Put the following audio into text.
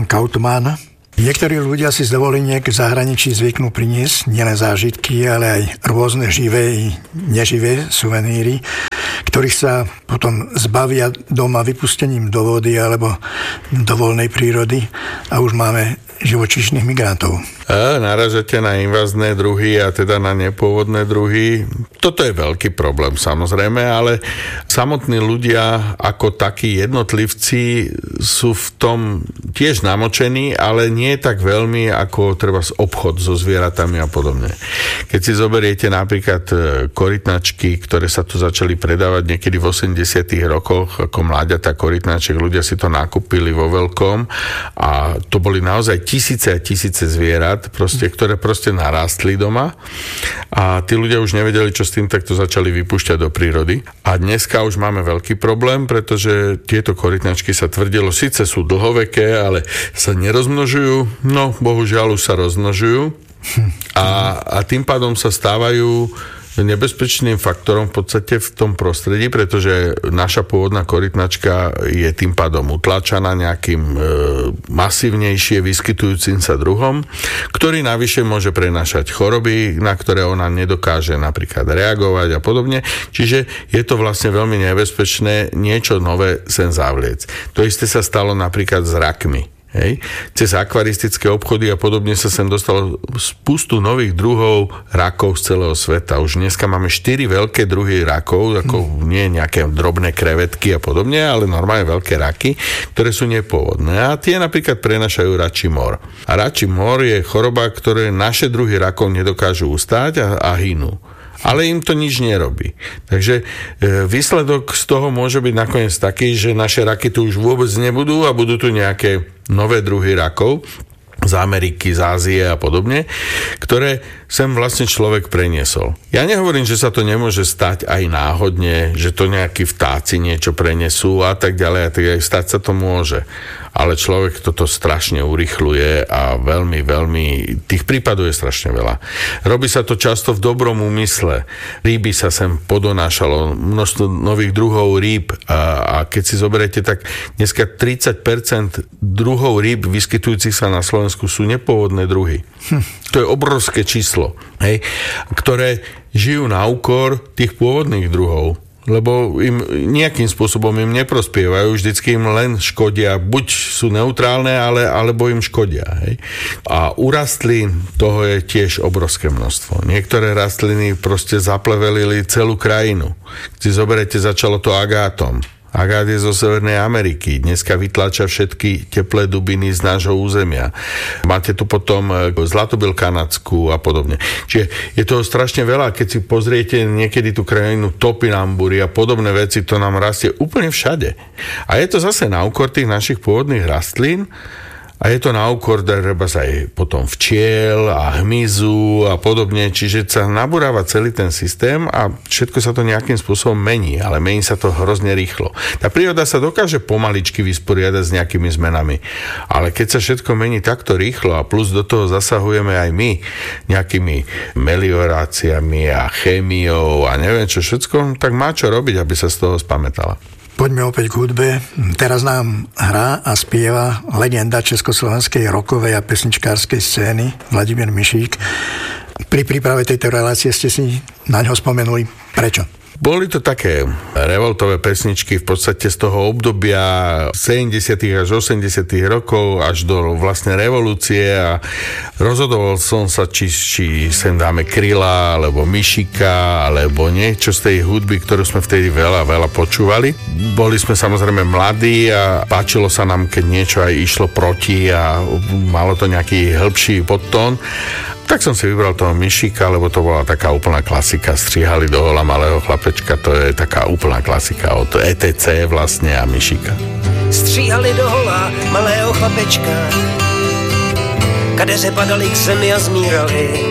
pán Kautmann. Niektorí ľudia si z dovoleniek v zahraničí zvyknú priniesť nielen zážitky, ale aj rôzne živé i neživé suveníry, ktorých sa potom zbavia doma vypustením do vody alebo do voľnej prírody a už máme živočíšnych migrantov. Naražate na invazné druhy a teda na nepôvodné druhy. Toto je veľký problém samozrejme, ale samotní ľudia ako takí jednotlivci sú v tom tiež namočení, ale nie tak veľmi ako treba obchod so zvieratami a podobne. Keď si zoberiete napríklad korytnačky, ktoré sa tu začali predávať niekedy v 80. rokoch ako mláďatá korytnaček, ľudia si to nakúpili vo veľkom a to boli naozaj tisíce a tisíce zvierat, ktoré narástli doma a tí ľudia už nevedeli, čo s tým, tak to začali vypúšťať do prírody. A dneska už máme veľký problém, pretože tieto korytnačky sa tvrdilo, síce sú dlhoveké, ale sa nerozmnožujú, no bohužiaľ už sa rozmnožujú a tým pádom sa stávajú nebezpečným faktorom v podstate v tom prostredí, pretože naša pôvodná korytnačka je tým pádom utlačaná nejakým masívnejšie vyskytujúcim sa druhom, ktorý navyše môže prenášať choroby, na ktoré ona nedokáže napríklad reagovať a podobne. Čiže je to vlastne veľmi nebezpečné niečo nové sem zavliec. To isté sa stalo napríklad s rakmi. Hej. Cez akvaristické obchody a podobne sa sem dostalo spustu nových druhov rakov z celého sveta. Už dneska máme 4 veľké druhy rakov, ako nie nejaké drobné krevetky a podobne, ale normálne veľké raky, ktoré sú nepôvodné. A tie napríklad prenašajú račí mor. A račí mor je choroba, ktoré naše druhy rakov nedokážu ustáť a hynú. Ale im to nič nerobí. Takže výsledok z toho môže byť nakoniec taký, že naše raky tu už vôbec nebudú a budú tu nejaké nové druhy rakov z Ameriky, z Ázie a podobne, ktoré sem vlastne človek preniesol. Ja nehovorím, že sa to nemôže stať aj náhodne, že to nejakí vtáci niečo prenesú a tak ďalej, a tak ďalej. Stať sa to môže. Ale človek toto strašne urychluje a veľmi, veľmi, tých prípadov je strašne veľa. Robí sa to často v dobrom úmysle. Rýby sa sem podonášalo, množstvo nových druhov rýb a keď si zoberiete, tak dneska 30% druhov rýb vyskytujúcich sa na Slovensku sú nepôvodné druhy. To je obrovské číslo, hej, ktoré žijú na úkor tých pôvodných druhov. Lebo im nejakým spôsobom im neprospievajú, vždycky im len škodia, buď sú neutrálne, alebo im škodia. Hej. A u rastlín toho je tiež obrovské množstvo. Niektoré rastliny proste zaplevelili celú krajinu. Keď si zoberete, začalo to agátom. Agát je zo Severnej Ameriky. Dneska vytláča všetky teplé dubiny z nášho územia. Máte tu potom zlatobyl kanadskú a podobne. Čiže je toho strašne veľa. Keď si pozriete niekedy tú krajinu topinambury a podobné veci, to nám rastie úplne všade. A je to zase na úkor tých našich pôvodných rastlín, a je to na úkor aj potom včiel a hmyzu a podobne, čiže sa nabúráva celý ten systém a všetko sa to nejakým spôsobom mení, ale mení sa to hrozne rýchlo. Tá príroda sa dokáže pomaličky vysporiadať s nejakými zmenami, ale keď sa všetko mení takto rýchlo a plus do toho zasahujeme aj my nejakými melioráciami a chémiou a neviem čo všetko, tak má čo robiť, aby sa z toho spamätala. Poďme opäť k hudbe. Teraz nám hrá a spieva legenda československej rockovej a pesničkárskej scény Vladimír Mišík. Pri príprave tejto relácie ste si na ňo spomenuli. Prečo? Boli to také revoltové pesničky v podstate z toho obdobia 70. až 80. rokov až do vlastne revolúcie a rozhodoval som sa, či sem dáme Kryla, alebo Mišika, alebo niečo z tej hudby, ktorú sme vtedy veľa počúvali. Boli sme samozrejme mladí a páčilo sa nám, keď niečo aj išlo proti a malo to nejaký hĺbší podtón. Tak som si vybral toho Mišika, lebo to bola taká úplná klasika. Strihali do hola malého chlapečka, to je taká úplná klasika od ETC vlastne a Mišika. Stříhali do hola malého chlapečka, kadeře padaly k zemi a zmírali.